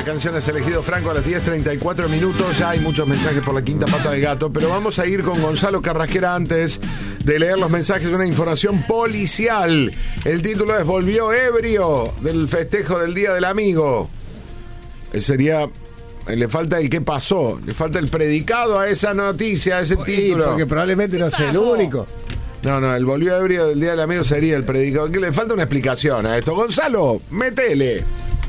las canciones elegido Franco a las 10:34 minutos. Ya hay muchos mensajes por la quinta pata del gato, pero vamos a ir con Gonzalo Carrasquera antes de leer los mensajes de una información policial. El título es Volvió ebrio del festejo del Día del Amigo. Sería... Le falta el qué pasó, le falta el predicado a esa noticia, a ese título. Porque probablemente no sea el único. No, el volvió ebrio del Día del Amigo sería el predicado. Que le falta una explicación a esto. Gonzalo, métele.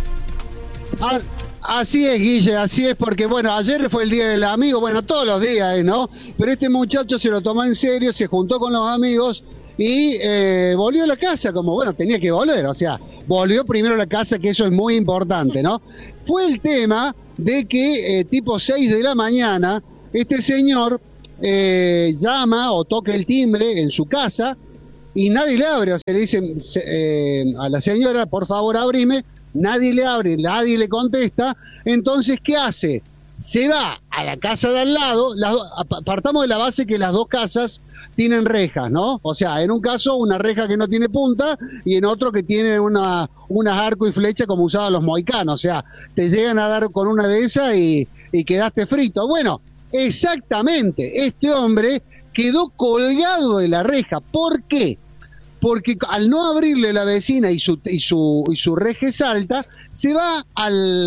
Así es, Guille, así es, porque bueno, ayer fue el Día del Amigo, bueno, todos los días, ¿no? Pero este muchacho se lo tomó en serio, se juntó con los amigos y volvió a la casa, como bueno, tenía que volver, o sea, volvió primero a la casa, que eso es muy importante, ¿no? Fue el tema de que tipo 6 de la mañana, este señor llama o toca el timbre en su casa y nadie le abre, o sea, le dicen a la señora, por favor, abrime, nadie le abre, nadie le contesta, entonces, ¿qué hace? Se va a la casa de al lado, partamos de la base que las dos casas tienen rejas, ¿no? O sea, en un caso una reja que no tiene punta y en otro que tiene unas arco y flecha como usaban los mohicanos, o sea, te llegan a dar con una de esas y quedaste frito. Bueno, exactamente, este hombre quedó colgado de la reja. ¿Por qué? Porque al no abrirle la vecina y su reja es alta, se va a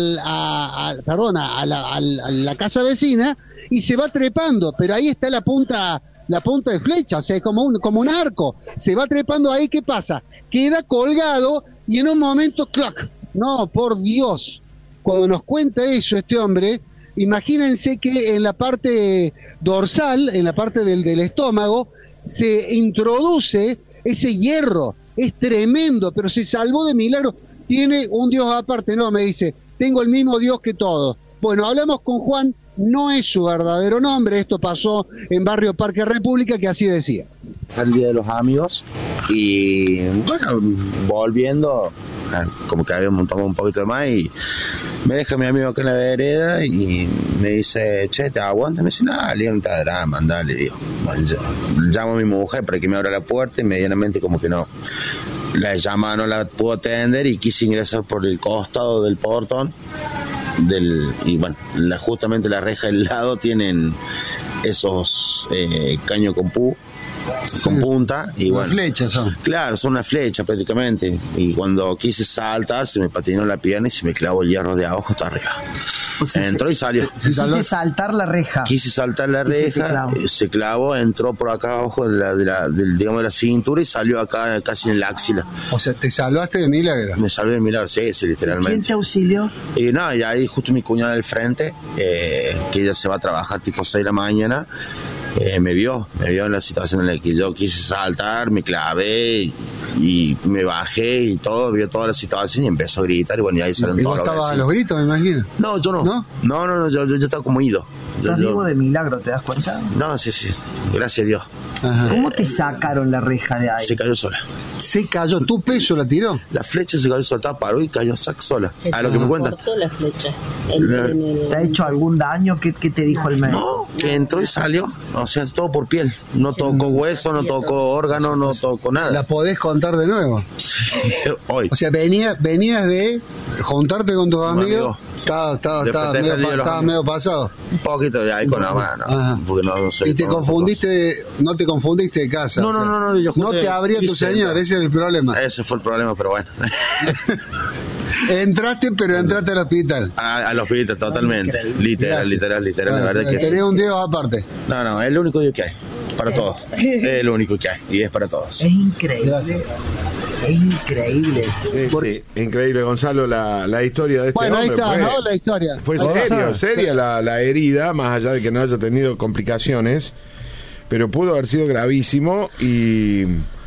la casa vecina y se va trepando, pero ahí está la punta de flecha, o sea, es como un arco, se va trepando ahí. ¿Qué pasa? Queda colgado y en un momento, ¡clac! No, por Dios, cuando nos cuenta eso este hombre, imagínense que en la parte dorsal, en la parte del estómago, se introduce ese hierro. Es tremendo, pero se salvó de milagro. Tiene un Dios aparte, no, me dice, tengo el mismo Dios que todos. Bueno, hablamos con Juan, no es su verdadero nombre, esto pasó en Barrio Parque República, que así decía. El Día de los Amigos y bueno, volviendo, como que habíamos tomado un poquito de más y me deja mi amigo acá en la vereda y me dice, che, ¿te aguantas? Me dice, nada, le digo, no te da drama, andá, le digo. Bueno, yo llamo a mi mujer para que me abra la puerta y medianamente como que no. La llamada no la puedo atender y quise ingresar por el costado del portón y bueno, justamente la reja del lado tienen esos caños con punta y bueno, flechas son. Claro, son una flecha prácticamente y cuando quise saltar se me patinó la pierna y se me clavó el hierro de abajo hasta arriba. O sea, entró y salió. Quisiste saltar la reja. Quise saltar la reja, se clavó, entró por acá abajo de la cintura y salió acá casi en la axila. O sea, ¿te salvaste de milagro? Me salvé de milagro, sí, literalmente. ¿Quién te auxilió? Y no, y ahí justo mi cuñada del frente, que ella se va a trabajar tipo 6 de la mañana, me vio en la situación en la que yo quise saltar, me clavé y me bajé y todo, vio toda la situación y empezó a gritar y bueno, y ahí salen todos los vecinos. ¿Estabas a los gritos, me imagino? No, yo no. No, yo estaba como ido. ¿Estás vivo de milagro, te das cuenta? No, sí, gracias a Dios. Ajá. ¿Cómo te sacaron la reja de ahí? Se cayó sola. ¿Se cayó? ¿Tu peso la tiró? La flecha se cayó soltada, paró y cayó sola. A lo que me cuentan. Cortó la flecha. ¿Te ha hecho algún daño? ¿Qué te dijo el médico? No, que entró y salió. O sea, todo por piel. No tocó hueso, no tocó órgano, no tocó nada. ¿La podés contar de nuevo? Hoy. O sea, venías de juntarte con tus amigos. Estaba medio pasado. Un poquito de ahí con la mano. Porque no soy. Y te confundiste, no te confundiste de casa. No, no te abría tu señor, ese es el problema. Ese fue el problema, pero bueno. Entraste al hospital. Al hospital, totalmente. Literal, la verdad que tenés un Dios aparte. No, es el único Dios que hay. Para todos. Es el único que hay. Y es para todos. Es increíble. Gracias. Es increíble. Sí, increíble, Gonzalo, la historia de este hombre. Ahí está, ¿no? La historia. Fue seria la herida, más allá de que no haya tenido complicaciones, pero pudo haber sido gravísimo y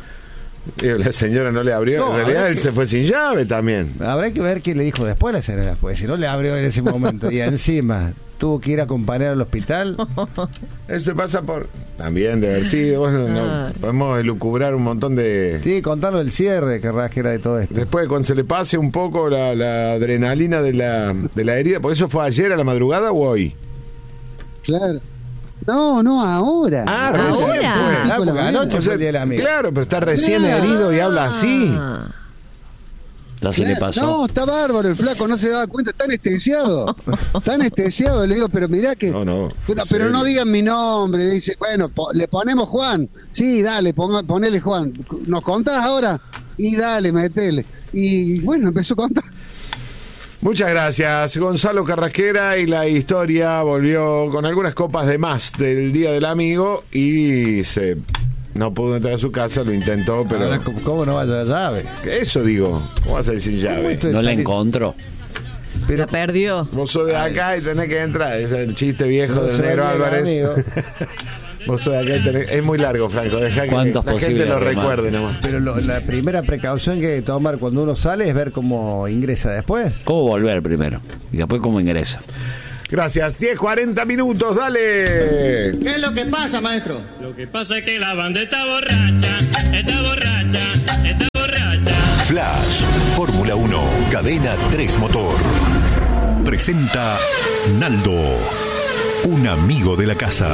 la señora no le abrió. En realidad él se fue sin llave también. Habrá que ver qué le dijo después la señora, pues si no le abrió en ese momento y encima tuvo que ir a acompañar al hospital. Eso pasa por también de haber sido. Bueno, podemos elucubrar un montón de. Sí, contarlo el cierre, que rasquera de todo esto. Después, cuando se le pase un poco la adrenalina de la herida, ¿por eso fue ayer a la madrugada o hoy? Claro. No, ahora. ¿Ahora? Porque anoche fue el Día del Amigo. Claro, pero está recién herido y habla así. Ya se le pasó. No, está bárbaro el flaco, no se daba cuenta, está anestesiado. Está anestesiado, le digo, pero mirá que... Pero no digan mi nombre, dice, bueno, le ponemos Juan. Sí, dale, ponele Juan. ¿Nos contás ahora? Y dale, metele. Y bueno, empezó a contar. Muchas gracias, Gonzalo Carrasquera, y la historia volvió con algunas copas de más del Día del Amigo y no pudo entrar a su casa, lo intentó, pero... Ahora, ¿cómo no va a la llave? Eso digo, ¿cómo vas a decir llave? No la encontró. Pero la perdió. Vos sos de acá y tenés que entrar, es el chiste viejo del Negro Álvarez. Vos sos de acá y tenés... Es muy largo, Franco, deja que la gente lo recuerde nomás. Pero la primera precaución que hay que tomar cuando uno sale es ver cómo ingresa después. ¿Cómo volver primero? Y después cómo ingresa. Gracias, 10:40 minutos, dale. ¿Qué es lo que pasa, maestro? Lo que pasa es que la banda está borracha, está borracha, está borracha. Flash, Fórmula 1, Cadena 3 Motor. Presenta Naldo, un amigo de la casa.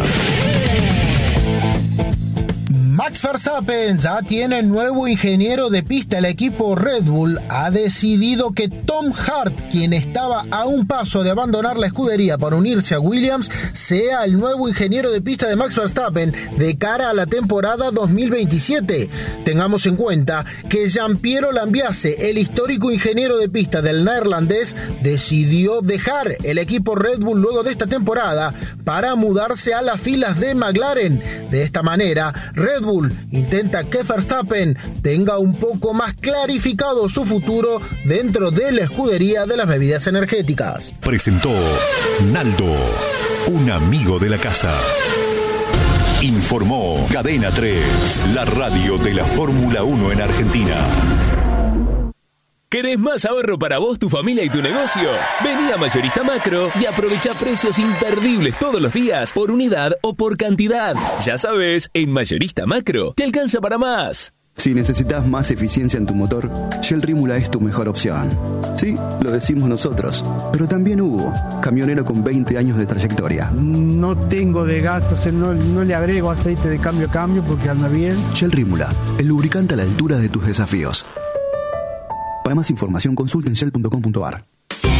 Max Verstappen ya tiene nuevo ingeniero de pista. El equipo Red Bull ha decidido que Tom Hart, quien estaba a un paso de abandonar la escudería para unirse a Williams, sea el nuevo ingeniero de pista de Max Verstappen de cara a la temporada 2027. Tengamos en cuenta que Giampiero Lambiase, el histórico ingeniero de pista del neerlandés, decidió dejar el equipo Red Bull luego de esta temporada para mudarse a las filas de McLaren. De esta manera, Red Bull intenta que Verstappen tenga un poco más clarificado su futuro dentro de la escudería de las bebidas energéticas. Presentó Naldo, un amigo de la casa. Informó Cadena 3, la radio de la Fórmula 1 en Argentina. ¿Querés más ahorro para vos, tu familia y tu negocio? Vení a Mayorista Macro y aprovecha precios imperdibles todos los días, por unidad o por cantidad. Ya sabes, en Mayorista Macro te alcanza para más. Si necesitas más eficiencia en tu motor, Shell Rímula es tu mejor opción. Sí, lo decimos nosotros, pero también Hugo, camionero con 20 años de trayectoria. No tengo de gastos, no le agrego aceite de cambio a cambio porque anda bien. Shell Rímula, el lubricante a la altura de tus desafíos. Para más información, consulta en shell.com.ar.